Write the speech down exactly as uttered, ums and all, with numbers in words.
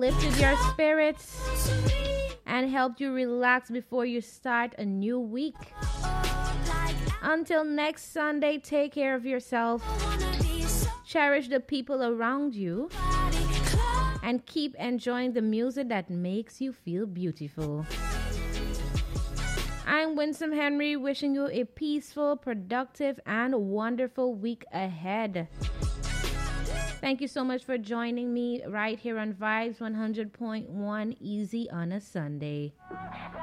lifted your spirits and helped you relax before you start a new week. Until next Sunday, take care of yourself, cherish the people around you, and keep enjoying the music that makes you feel beautiful. I'm Winsome Henry, wishing you a peaceful, productive, and wonderful week ahead. Thank you so much for joining me right here on Vibes one hundred point one Easy on a Sunday.